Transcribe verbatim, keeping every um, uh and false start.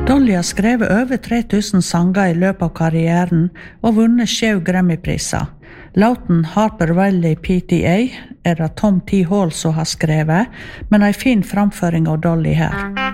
Dolly har skrevet over tre tusen sanger i løpet av karrieren og vunnet sju Grammy-priser. Låten Harper Valley P T A er det Tom T. Hall som har skrevet, men en fin framføring av Dolly her.